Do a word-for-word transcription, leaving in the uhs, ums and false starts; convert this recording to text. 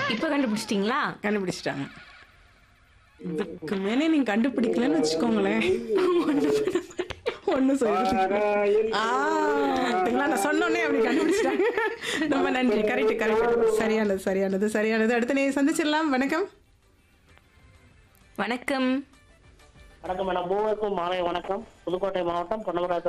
இப்ப கண்டுபிடிச்சிட்டீங்களா? கண்டுபிடிச்சிட்டாங்க. இதுக்கு மேலே நீங்க கண்டுபிடிக்கலன்னு வச்சுக்கோங்களேன். ஒண்ணு சொல்லு. ஆ, பாத்தீங்களா? நான் சொன்னோனே அப்படி கண்டுபிடிச்சிட்டாங்க. ரொம்ப நன்றி. Correct correct. சரியானது சரியானது சரியானது. அடுத்த நீ சந்திச்சிடலாம். வணக்கம். வணக்கம். வணக்கம் மேடம். மூவருக்கும் மாலை வணக்கம். புதுக்கோட்டை மாவட்டம் பொன்னமராவதி